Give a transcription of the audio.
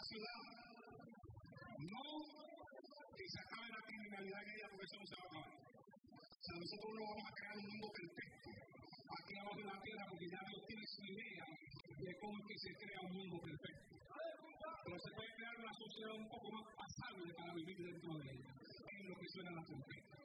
ciudad. No que se acabe la criminalidad en ella, porque eso no se va a acabar. O sea, nosotros no vamos a crear un mundo perfecto aquí abajo en la tierra, porque ya Dios tiene su idea de cómo es que se crea un mundo perfecto. Pero se puede crear una sociedad un poco más pasable para vivir dentro de ella. Es lo que suena la trompeta.